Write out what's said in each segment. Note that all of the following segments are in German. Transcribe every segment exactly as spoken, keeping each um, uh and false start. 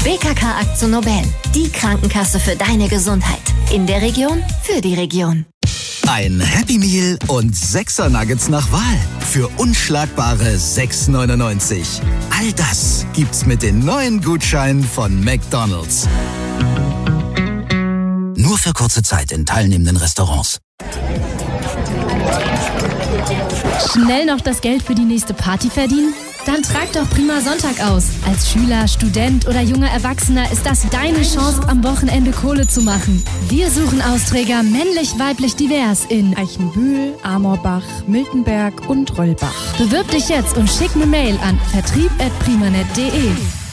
W K K Akzo Nobel, die Krankenkasse für deine Gesundheit. In der Region, für die Region. Ein Happy Meal und Sechser Nuggets nach Wahl für unschlagbare sechs neunundneunzig. All das gibt's mit den neuen Gutscheinen von McDonald's. Nur für kurze Zeit in teilnehmenden Restaurants. Schnell noch das Geld für die nächste Party verdienen? Dann trag doch Prima Sonntag aus. Als Schüler, Student oder junger Erwachsener ist das deine Chance, am Wochenende Kohle zu machen. Wir suchen Austräger männlich, weiblich, divers in Eichenbühl, Amorbach, Miltenberg und Röllbach. Bewirb dich jetzt und schick eine Mail an vertrieb at primanet punkt de.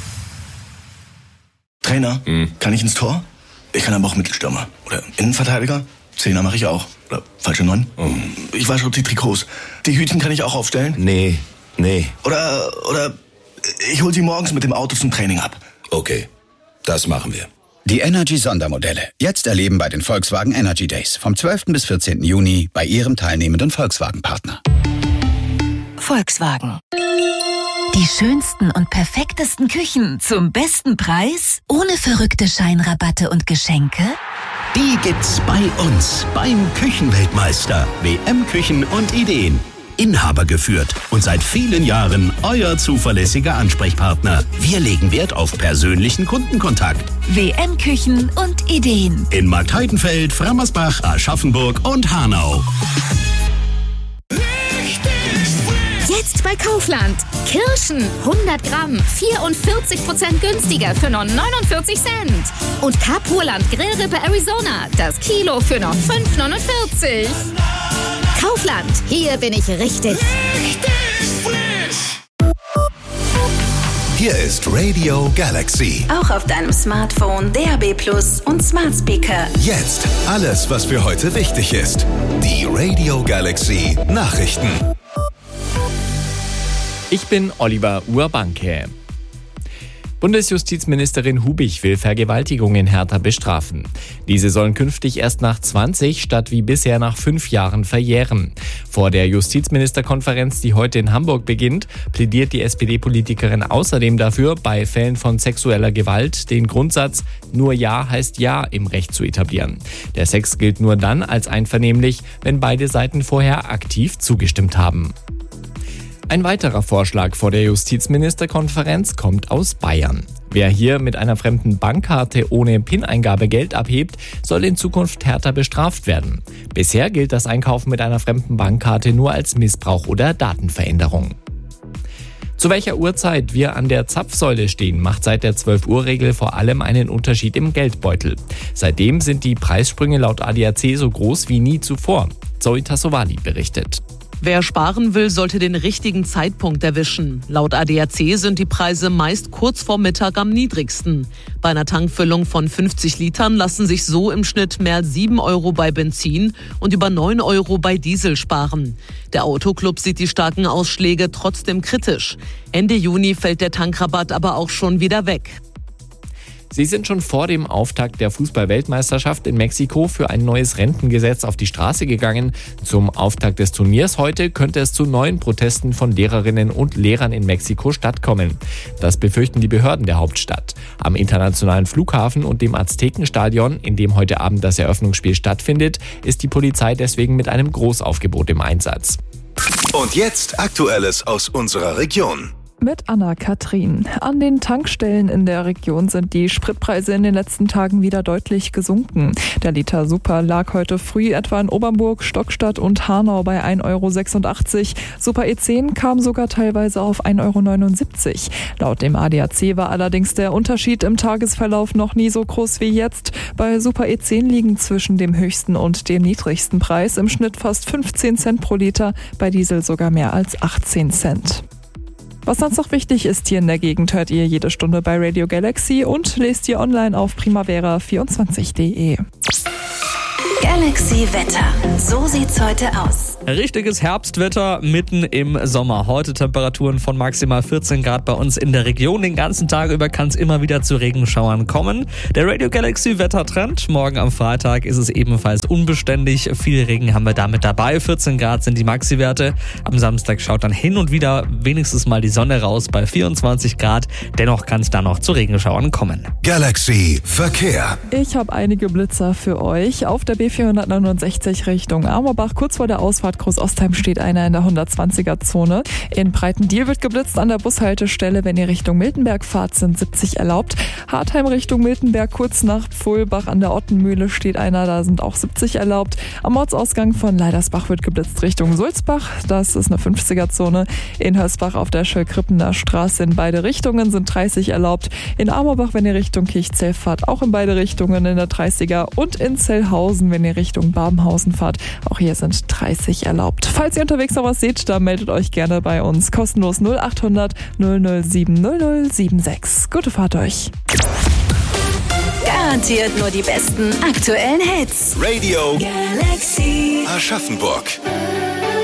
Trainer, hm. kann ich ins Tor? Ich kann aber auch Mittelstürmer. Oder Innenverteidiger? Zehner mache ich auch. Oder falsche Neun? Oh. Ich wasche die Trikots. Die Hütchen kann ich auch aufstellen? Nee. Nee. Oder, oder ich hol sie morgens mit dem Auto zum Training ab. Okay, das machen wir. Die Energy-Sondermodelle. Jetzt erleben bei den Volkswagen Energy Days. Vom zwölften bis vierzehnten Juni bei Ihrem teilnehmenden Volkswagen-Partner. Volkswagen. Die schönsten und perfektesten Küchen zum besten Preis? Ohne verrückte Scheinrabatte und Geschenke? Die gibt's bei uns, beim Küchenweltmeister. W M Küchen und Ideen. Inhaber geführt und seit vielen Jahren euer zuverlässiger Ansprechpartner. Wir legen Wert auf persönlichen Kundenkontakt. W M Küchen und Ideen. In Marktheidenfeld, Frammersbach, Aschaffenburg und Hanau. Jetzt bei Kaufland. Kirschen hundert Gramm, vierundvierzig Prozent günstiger für nur neunundvierzig Cent. Und Kapurland Grillrippe Arizona, das Kilo für nur fünf neunundvierzig. Kaufland, hier bin ich richtig. Richtig frisch. Hier ist Radio Galaxy. Auch auf deinem Smartphone, D A B Plus und Smart Speaker. Jetzt alles, was für heute wichtig ist. Die Radio Galaxy Nachrichten. Ich bin Oliver Urbanke. Bundesjustizministerin Hubich will Vergewaltigungen härter bestrafen. Diese sollen künftig erst nach zwanzig statt wie bisher nach fünf Jahren verjähren. Vor der Justizministerkonferenz, die heute in Hamburg beginnt, plädiert die S P D-Politikerin außerdem dafür, bei Fällen von sexueller Gewalt den Grundsatz "Nur Ja heißt Ja" im Recht zu etablieren. Der Sex gilt nur dann als einvernehmlich, wenn beide Seiten vorher aktiv zugestimmt haben. Ein weiterer Vorschlag vor der Justizministerkonferenz kommt aus Bayern. Wer hier mit einer fremden Bankkarte ohne PIN-Eingabe Geld abhebt, soll in Zukunft härter bestraft werden. Bisher gilt das Einkaufen mit einer fremden Bankkarte nur als Missbrauch oder Datenveränderung. Zu welcher Uhrzeit wir an der Zapfsäule stehen, macht seit der zwölf-Uhr-Regel vor allem einen Unterschied im Geldbeutel. Seitdem sind die Preissprünge laut A D A C so groß wie nie zuvor. Zoe Tassovali berichtet. Wer sparen will, sollte den richtigen Zeitpunkt erwischen. Laut A D A C sind die Preise meist kurz vor Mittag am niedrigsten. Bei einer Tankfüllung von fünfzig Litern lassen sich so im Schnitt mehr als sieben Euro bei Benzin und über neun Euro bei Diesel sparen. Der Autoclub sieht die starken Ausschläge trotzdem kritisch. Ende Juni fällt der Tankrabatt aber auch schon wieder weg. Sie sind schon vor dem Auftakt der Fußball-Weltmeisterschaft in Mexiko für ein neues Rentengesetz auf die Straße gegangen. Zum Auftakt des Turniers heute könnte es zu neuen Protesten von Lehrerinnen und Lehrern in Mexiko-Stadt kommen. Das befürchten die Behörden der Hauptstadt. Am internationalen Flughafen und dem Aztekenstadion, in dem heute Abend das Eröffnungsspiel stattfindet, ist die Polizei deswegen mit einem Großaufgebot im Einsatz. Und jetzt Aktuelles aus unserer Region. Mit Anna-Kathrin. An den Tankstellen in der Region sind die Spritpreise in den letzten Tagen wieder deutlich gesunken. Der Liter Super lag heute früh etwa in Obernburg, Stockstadt und Hanau bei ein Euro sechsundachtzig. Super E zehn kam sogar teilweise auf ein Euro neunundsiebzig. Laut dem A D A C war allerdings der Unterschied im Tagesverlauf noch nie so groß wie jetzt. Bei Super E zehn liegen zwischen dem höchsten und dem niedrigsten Preis im Schnitt fast fünfzehn Cent pro Liter, bei Diesel sogar mehr als achtzehn Cent. Was sonst noch wichtig ist hier in der Gegend, hört ihr jede Stunde bei Radio Galaxy und lest ihr online auf primavera vierundzwanzig punkt de. Galaxy Wetter. So sieht's heute aus. Richtiges Herbstwetter mitten im Sommer. Heute Temperaturen von maximal vierzehn Grad bei uns in der Region. Den ganzen Tag über kann es immer wieder zu Regenschauern kommen. Der Radio Galaxy Wettertrend. Morgen am Freitag ist es ebenfalls unbeständig. Viel Regen haben wir damit dabei. vierzehn Grad sind die Maxi-Werte. Am Samstag schaut dann hin und wieder wenigstens mal die Sonne raus bei vierundzwanzig Grad. Dennoch kann es da noch zu Regenschauern kommen. Galaxy Verkehr. Ich habe einige Blitzer für euch. Auf der B vierhundertneunundsechzig Richtung Amorbach, kurz vor der Ausfahrt Groß-Ostheim, steht einer in der hundertzwanziger Zone. In Breitendiel wird geblitzt an der Bushaltestelle. Wenn ihr Richtung Miltenberg fahrt, sind siebzig erlaubt. Hartheim Richtung Miltenberg, kurz nach Pfullbach an der Ottenmühle steht einer, da sind auch siebzig erlaubt. Am Ortsausgang von Leidersbach wird geblitzt Richtung Sulzbach, das ist eine fünfziger Zone. In Hösbach auf der Schöllkrippener Straße in beide Richtungen sind dreißig erlaubt. In Amorbach, wenn ihr Richtung Kirchzell fahrt, auch in beide Richtungen in der dreißiger. Und in Zellhausen, wenn ihr Richtung Babenhausen fahrt, auch hier sind dreißig erlaubt. Falls ihr unterwegs noch was seht, dann meldet euch gerne bei uns. Kostenlos null achthundert null null sieben null null sieben sechs. Gute Fahrt euch. Garantiert nur die besten aktuellen Hits. Radio Galaxy Aschaffenburg.